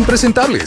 Impresentables.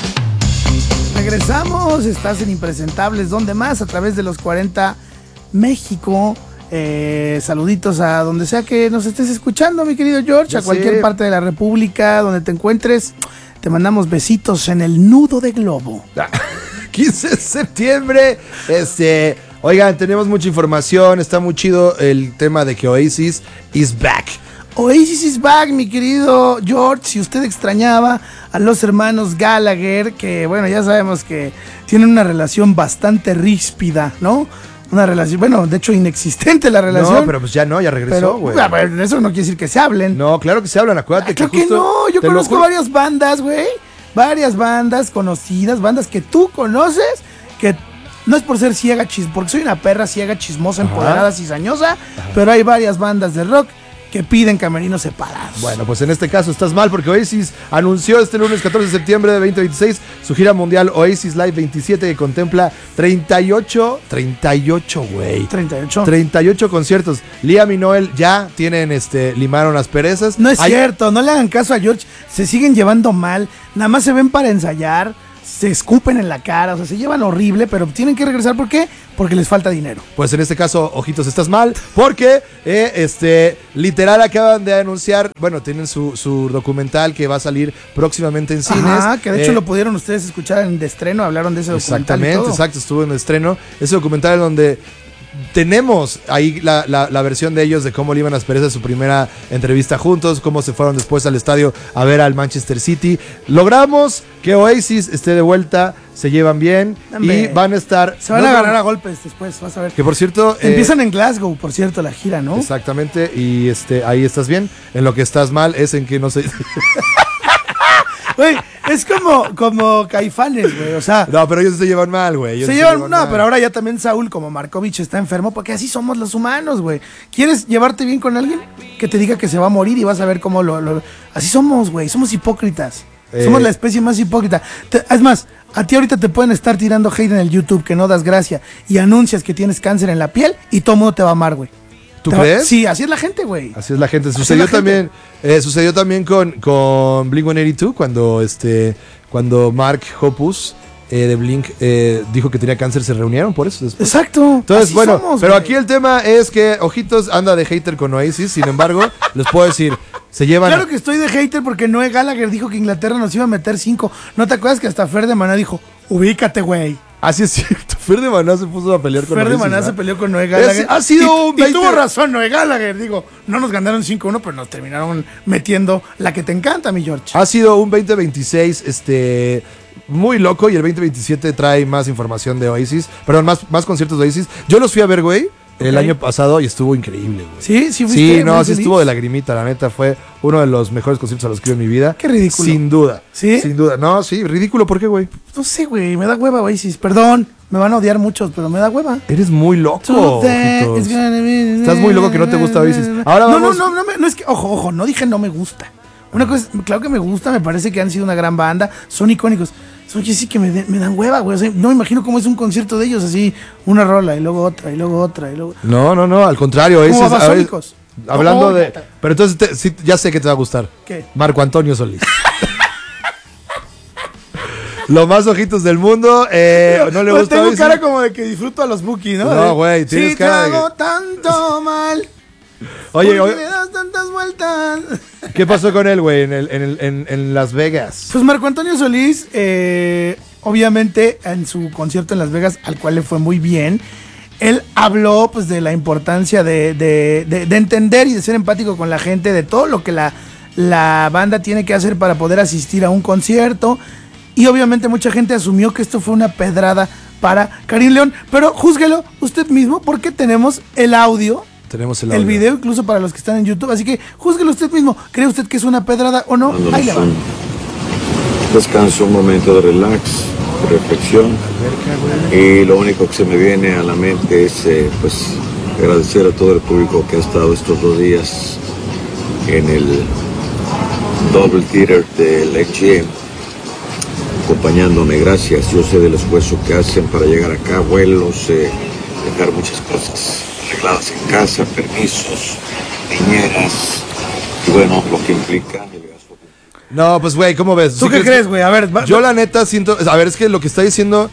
Regresamos, estás en Impresentables, ¿dónde más? A través de los 40 México. Saluditos a donde sea que nos estés escuchando, mi querido George, Ya a cualquier sé. parte de la República donde te encuentres. Te mandamos besitos en el nudo de globo. 15 de septiembre. Oigan, tenemos mucha información. Está muy chido el tema de que Oasis is back. Oasis is back, mi querido George. Si usted extrañaba a los hermanos Gallagher, que bueno, ya sabemos que tienen una relación bastante ríspida, ¿no? Una relación, bueno, de hecho inexistente la relación. No, pero pues ya no, ya regresó, güey. Pero eso no quiere decir que se hablen. No, claro que se hablan, acuérdate Creo que que justo... no, yo te lo conozco juro. varias bandas, güey. Varias bandas conocidas, bandas que tú conoces, que no es por ser ciega, porque soy una perra ciega, chismosa, Ajá. empoderada, cizañosa, pero hay varias bandas de rock que piden camerinos separados. Bueno, pues en este caso estás mal porque Oasis anunció este lunes 14 de septiembre de 2026 su gira mundial Oasis Live 27 que contempla 38, güey. 38 conciertos. Liam y Noel ya tienen, limaron las perezas. No es cierto, no le hagan caso a George, se siguen llevando mal, nada más se ven para ensayar, se escupen en la cara, o sea, se llevan horrible, pero tienen que regresar, ¿por qué? Porque les falta dinero. Pues en este caso, ojitos, estás mal, porque literal acaban de anunciar, bueno, tienen su documental que va a salir próximamente en cines. Ah, que de hecho lo pudieron ustedes escuchar en de estreno, hablaron de ese documental. Exactamente, exacto, estuvo en estreno. Ese documental en donde tenemos ahí la versión de ellos de cómo le iban las perezas su primera entrevista juntos, cómo se fueron después al estadio a ver al Manchester City. Logramos que Oasis esté de vuelta, se llevan bien. Hombre, y van a estar... Se van a agarrar a golpes después, vas a ver. Que por cierto... Empiezan en Glasgow, por cierto, la gira, ¿no? Exactamente, y ahí estás bien. En lo que estás mal es en que no sé... Güey, es como Caifanes, güey, o sea... No, pero ellos se llevan mal, güey. Se llevan, no, pero ahora ya también Saúl, como Markovich, está enfermo, porque así somos los humanos, güey. ¿Quieres llevarte bien con alguien? Que te diga que se va a morir y vas a ver cómo Así somos, güey, somos hipócritas. Somos la especie más hipócrita. Es más, a ti ahorita te pueden estar tirando hate en el YouTube, que no das gracia, y anuncias que tienes cáncer en la piel, y todo mundo te va a amar, güey. ¿Tú crees? Sí, así es la gente, güey. Así es la gente. Sucedió también con Blink-182 cuando Mark Hoppus de Blink dijo que tenía cáncer, se reunieron por eso después. Exacto. Entonces, así bueno, somos, pero güey. aquí el tema es que Ojitos anda de hater con Oasis, sin embargo, les puedo decir, se llevan... Claro que estoy de hater porque Noé Gallagher dijo que Inglaterra nos iba a meter 5. ¿No te acuerdas que hasta Fer de Maná dijo, ubícate, güey? Así es cierto, Fer de Maná se puso a pelear con Fer de Oasis, Maná se ¿verdad? peleó con Noé Gallagher. Ha sido un 20... Y tuvo razón Noé Gallagher, digo, no nos ganaron 5-1, pero nos terminaron metiendo la que te encanta, mi George. Ha sido un 2026, muy loco, y el 2027 trae más información de Oasis, perdón, más conciertos de Oasis. Yo los fui a ver, güey, el año pasado y estuvo increíble, güey. Sí, sí, Sí, no, sí estuvo de lagrimita, la neta, fue uno de los mejores conciertos a los que he ido en mi vida. Qué ridículo. Sin duda. ¿Sí? Sin duda. No, sí, ridículo, ¿por qué, güey? No sé, güey, me da hueva Oasis, perdón, me van a odiar muchos, pero me da hueva. Eres muy loco, Ojitos. Estás Estás muy loco que no te gusta Oasis. Ahora vamos... No es que, ojo, no dije no me gusta. Una cosa, claro que me gusta, me parece que han sido una gran banda, son icónicos. Son que sí que me dan hueva, güey. O sea, no me imagino cómo es un concierto de ellos, así, una rola y luego otra, y luego otra, y luego... No, al contrario. Como Oasis, Babasónicos. Hablando de... Pero entonces, sí, ya sé que te va a gustar. ¿Qué? Marco Antonio Solís. Lo más ojitos del mundo. No le gusta Tengo Oasis. cara como de que disfruto a los Bookies, ¿no? No, güey, tienes sí, cara de te hago tanto mal. Oye, ¿por qué me das tantas vueltas? ¿qué pasó con él, güey, en Las Vegas? Pues Marco Antonio Solís, obviamente en su concierto en Las Vegas, al cual le fue muy bien, él habló pues de la importancia de entender y de ser empático con la gente, de todo lo que la banda tiene que hacer para poder asistir a un concierto. Y obviamente mucha gente asumió que esto fue una pedrada para Karim León, pero júzguelo usted mismo porque tenemos el audio. Tenemos el El audio. video incluso para los que están en YouTube, así que júzguelo usted mismo. ¿Cree usted que es una pedrada o no? Ahí le va. Descanso, un momento de relax, de reflexión. Y lo único que se me viene a la mente es pues agradecer a todo el público que ha estado estos 2 días en el Double Theater del XGM acompañándome. Gracias. Yo sé del esfuerzo que hacen para llegar acá, vuelos, dejar muchas cosas arregladas en casa, permisos, niñeras, y bueno, lo que implica el gasto. No, pues, güey, ¿cómo ves? ¿Tú ¿Sí qué crees, güey? A ver, Yo la neta siento... A ver, es que lo que está diciendo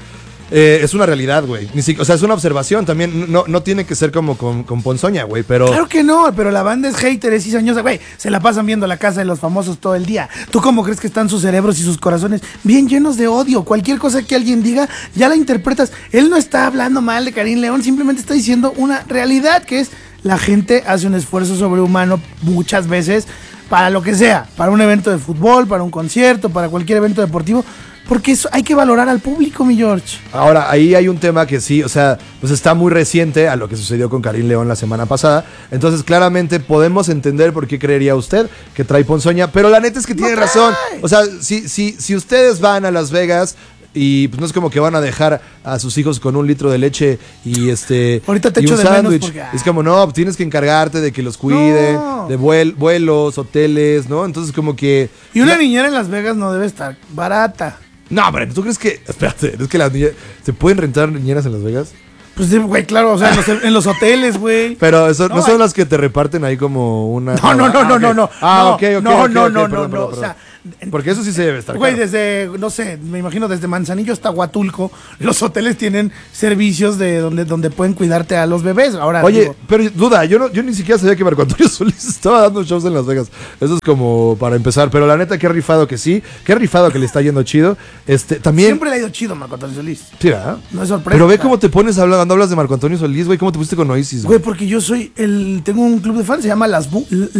es una realidad, güey. O sea, es una observación también. No tiene que ser como con ponzoña, güey, pero... Claro que no, pero la banda es hater, es cizañosa, güey. Se la pasan viendo La Casa de los Famosos todo el día. ¿Tú cómo crees que están sus cerebros y sus corazones bien llenos de odio? Cualquier cosa que alguien diga, ya la interpretas. Él no está hablando mal de Karim León, simplemente está diciendo una realidad, que es la gente hace un esfuerzo sobrehumano muchas veces para lo que sea, para un evento de fútbol, para un concierto, para cualquier evento deportivo. Porque eso hay que valorar al público, mi George. Ahora, ahí hay un tema que sí, o sea, pues está muy reciente a lo que sucedió con Karim León la semana pasada. Entonces, claramente podemos entender por qué creería usted que trae ponzoña. Pero la neta es que tiene razón. O sea, si ustedes van a Las Vegas y pues no es como que van a dejar a sus hijos con 1 litro de leche y ahorita te y echo un de menos sándwich. porque, Es como, no, tienes que encargarte de que los cuiden, No. de vuelos, hoteles, ¿no? Entonces, como que... Y una niñera en Las Vegas no debe estar barata. No, pero ¿tú crees que... Espérate, es que las niñas... ¿Se pueden rentar niñeras en Las Vegas? Pues, güey, claro, o sea, en los hoteles, güey. Pero eso, no son las que te reparten ahí como una... No. Ah, ok, No, perdón. o sea, Porque eso sí se debe estar güey, caro. desde, no sé, me imagino desde Manzanillo hasta Huatulco, los hoteles tienen servicios de donde pueden cuidarte a los bebés. Ahora, Oye, digo, pero duda, yo ni siquiera sabía que Marco Antonio Solís estaba dando shows en Las Vegas. Eso es como para empezar. Pero la neta, qué rifado que sí. Qué rifado que le está yendo chido. También... siempre le ha ido chido Marco Antonio Solís. Sí, ¿verdad? No es sorpresa. Pero ve cómo te pones cuando hablas de Marco Antonio Solís, güey. ¿Cómo te pusiste con Oasis, Güey, porque yo soy tengo un club de fans, se llama Las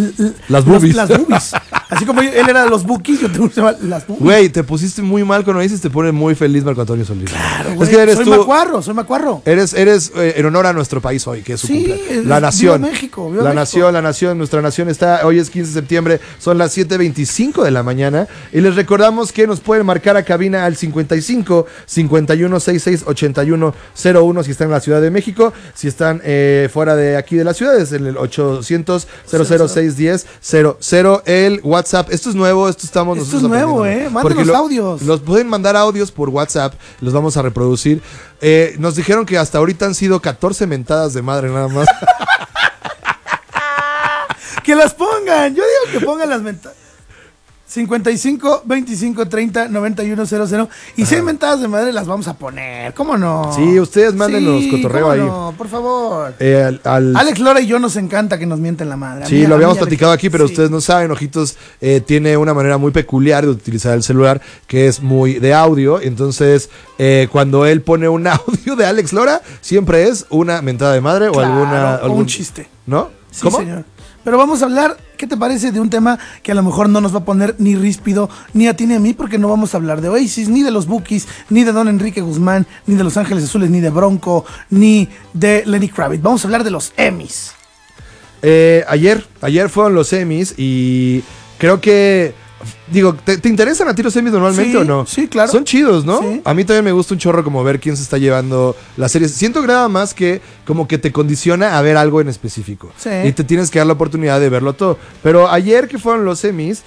Las Boobies. Las Boobies. Así como él era de los Bookies, yo tengo un se llama Las Boobies. Güey, te pusiste muy mal con Oasis, te pone muy feliz Marco Antonio Solís. Claro, Es güey. que eres soy tú. macuarro. Eres en honor a nuestro país hoy, que es su Sí, cumpleaños. La nación. viva México, viva la México. nación, nuestra nación está. Hoy es 15 de septiembre, son las 7:25 de la mañana. Y les recordamos que nos pueden marcar a cabina al 55 51 66 81 01 si están en la Ciudad de México. Si están fuera de aquí de la ciudad, es en el 800 00610 00. El WhatsApp. Esto es nuevo, esto estamos Esto es nosotros nuevo, aprendiendo. Manden Porque los audios. los pueden mandar audios por WhatsApp, los vamos a reproducir. Nos dijeron que hasta ahorita han sido 14 mentadas de madre nada más. Que las pongan. Yo digo que pongan las mentadas. 55 25 30 91 00. Y si hay mentadas de madre, las vamos a poner. ¿Cómo no? Sí, ustedes mándenos cotorreo ¿cómo ahí. No, por favor. Al Alex Lora y yo nos encanta que nos mienten la madre. Sí, lo habíamos platicado Alex, aquí, pero sí. ustedes no saben, Ojitos tiene una manera muy peculiar de utilizar el celular, que es muy de audio. Entonces, cuando él pone un audio de Alex Lora, siempre es una mentada de madre Claro, o un chiste. ¿No? Sí, ¿Cómo? señor. Pero vamos a hablar, ¿qué te parece de un tema que a lo mejor no nos va a poner ni ríspido, ni a ti ni a mí? Porque no vamos a hablar de Oasis, ni de los Bookies, ni de Don Enrique Guzmán, ni de Los Ángeles Azules, ni de Bronco, ni de Lenny Kravitz. Vamos a hablar de los Emmys. Ayer fueron los Emmys y creo que... Digo, ¿te interesan a ti los Emmys normalmente Sí, o no? sí, claro. Son chidos, ¿no? Sí. A mí también me gusta un chorro como ver quién se está llevando las series. Siento que nada más que como que te condiciona a ver algo en específico. Sí. Y te tienes que dar la oportunidad de verlo todo. Pero ayer que fueron los Emmys,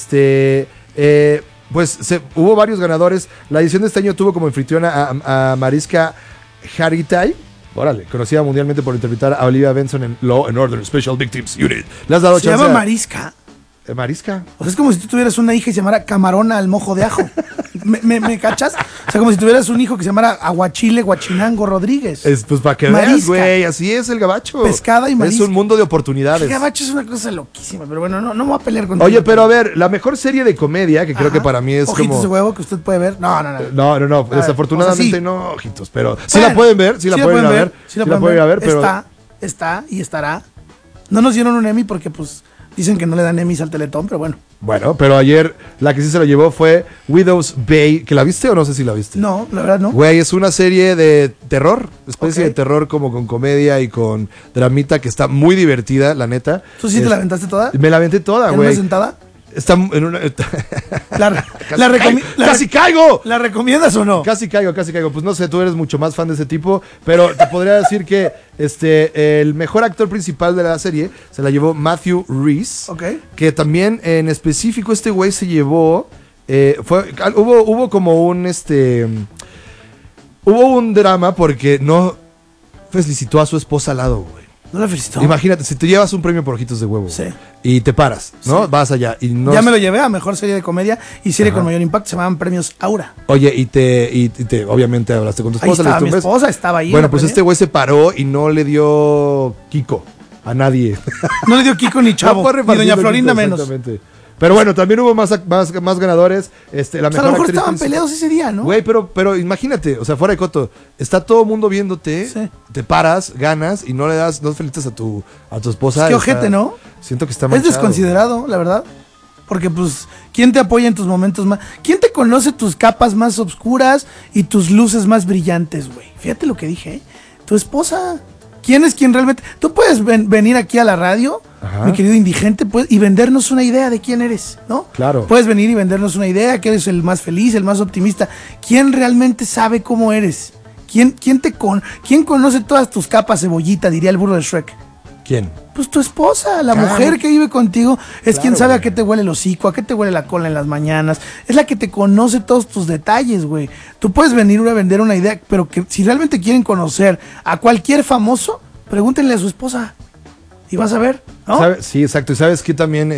pues hubo varios ganadores. La edición de este año tuvo como anfitriona a Mariska Hargitay. Órale, conocida mundialmente por interpretar a Olivia Benson en Law and Order Special Victims Unit. ¿Le has dado Se chance llama a- Mariska. Mariska? O sea, es como si tú tuvieras una hija y se llamara Camarona al mojo de ajo. ¿Me cachas? O sea, como si tuvieras un hijo que se llamara Aguachile Guachinango Rodríguez. Pues para que veas, Marisca. güey, así es el gabacho. Pescada y marisca. Es un mundo de oportunidades. El gabacho es una cosa loquísima, pero bueno, no me voy a pelear contigo. Oye, pero a ver, la mejor serie de comedia, que creo que para mí es Ojitos de como... huevo que usted puede ver. No. No, ver, desafortunadamente o sea, sí. no, ojitos, pero sí Bueno, la pueden ver, sí la pueden ir a ver. Sí la pueden ir ver. a ver, pero... Está y estará. No nos dieron un Emmy porque, pues, dicen que no le dan Emmys al Teletón, pero bueno. Bueno, pero ayer la que sí se lo llevó fue Widow's Bay, ¿que la viste o no sé si la viste? No, la verdad no. Güey, es una serie de terror, especie Ok. de terror como con comedia y con dramita que está muy divertida, la neta. ¿Tú sí te la aventaste toda? Me la aventé toda, ¿En una güey. sentada? Está en una... ¡Casi caigo! ¿La recomiendas o no? Casi caigo. Pues no sé, tú eres mucho más fan de ese tipo, pero te podría decir que el mejor actor principal de la serie se la llevó Matthew Rhys, Ok. que también en específico este güey se llevó... hubo como un... Hubo un drama porque no felicitó a su esposa al lado, güey. ¿No la felicitó? Imagínate, si te llevas un premio por Ojitos de Huevo Sí. y te paras, ¿no? Sí. Vas allá y no... Ya me lo llevé a mejor serie de comedia y serie Ajá. con mayor impacto. Se llamaban premios Aura. Oye, y te obviamente hablaste con tu Ahí esposa. le estaba diste mi un beso. esposa, estaba ahí. Bueno, en la pues premia. este güey se paró y no le dio Kiko a nadie. No le dio Kiko ni Chavo, No fue ni repartiendo Doña Florinda Kiko, menos. exactamente. Pero bueno, también hubo más ganadores. La Pues a mejor lo mejor actriz estaban principal. peleados ese día, ¿no? Güey, pero imagínate, o sea, fuera de coto, está todo el mundo viéndote, Sí. te paras, ganas y no le das, no felicitas a tu esposa. Es que Está- ojete, ¿no? Siento que está Es manchado. desconsiderado, la verdad. Porque, pues, ¿quién te apoya en tus momentos más? ¿Quién te conoce tus capas más oscuras y tus luces más brillantes, güey? Fíjate lo que dije, ¿eh? Tu esposa. ¿Quién es quien realmente? Tú puedes venir aquí a la radio, Ajá. mi querido indigente, y vendernos una idea de quién eres, ¿no? Claro. Puedes venir y vendernos una idea, que eres el más feliz, el más optimista. ¿Quién realmente sabe cómo eres? ¿Quién conoce todas tus capas, cebollita, diría el burro de Shrek? ¿Quién? Pues tu esposa, la Claro. mujer que vive contigo, es Claro, quien sabe a güey. qué te huele el hocico, a qué te huele la cola en las mañanas. Es la que te conoce todos tus detalles, güey. Tú puedes venir a vender una idea, pero que si realmente quieren conocer a cualquier famoso, pregúntenle a su esposa. Y vas a ver, ¿no? Sí, exacto. Y sabes que también,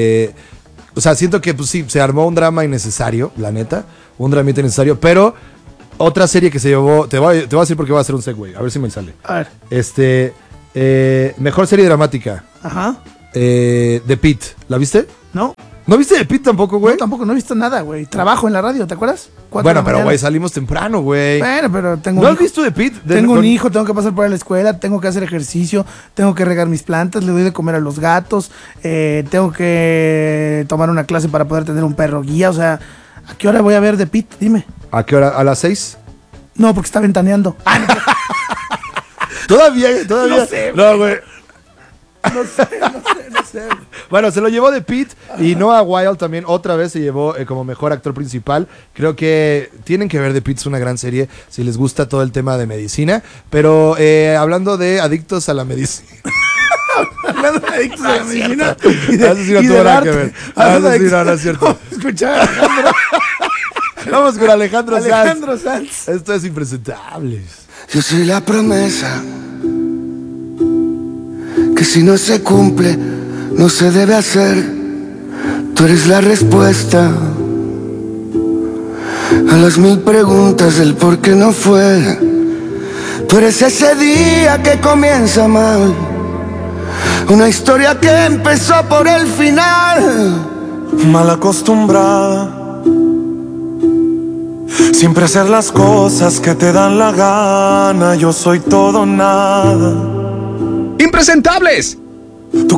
o sea, siento que pues sí, se armó un drama innecesario, la neta. Un dramita innecesario, pero otra serie que se llevó, te voy a decir porque va a ser un segue, a ver si me sale. A ver. Mejor serie dramática, Ajá. The Pitt. ¿La viste? ¿No? ¿No viste The Pitt tampoco, güey? No, tampoco, no he visto nada, güey. Trabajo en la radio, ¿te acuerdas? 4 de Bueno, la pero mañana. güey, salimos temprano, güey. Bueno, pero tengo ¿No un has hijo. visto The Pitt? Tengo un hijo, tengo que pasar por la escuela, tengo que hacer ejercicio, tengo que regar mis plantas, le doy de comer a los gatos, tengo que tomar una clase para poder tener un perro guía. O sea, ¿a qué hora voy a ver The Pitt? Dime. ¿A qué hora? ¿A las 6? No, porque está ventaneando. Todavía. No sé, No, güey. No sé. Bueno, se lo llevó The Pitt y Noah Wild también otra vez se llevó como mejor actor principal. Creo que tienen que ver The Pitt, es una gran serie si les gusta todo el tema de medicina. Pero hablando de adictos a la medicina. Hablando de adictos a la medicina Eso sí no y tuvo del nada que arte. ver. Hablando de Eso sí, adictos- no es cierto. Escuchar a Alejandro, Vamos con Alejandro Sanz. Alejandro Sanz. Esto es Impresentables. Yo soy la promesa que si no se cumple, no se debe hacer. Tú eres la respuesta a las 1000 preguntas del por qué no fue. Tú eres ese día que comienza mal, una historia que empezó por el final. Mal acostumbrada, siempre hacer las cosas que te dan la gana. Yo soy todo o nada. Impresentables,